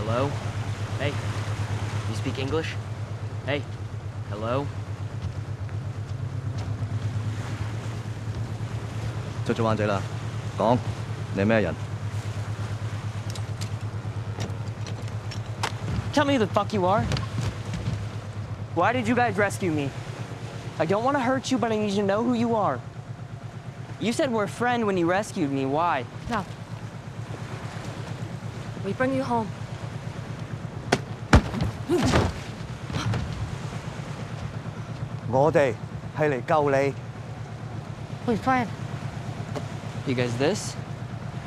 Hello? Hey. You speak English? Hey. Hello? 出咗灣仔啦，講你係咩人？ Tell me who the fuck you are. Why did you guys rescue me? I don't want to hurt you, but I need to know who you are. You said we're a friend when you rescued me. Why? Now, we bring you home. 我哋係嚟救你。 We friend. You guys this?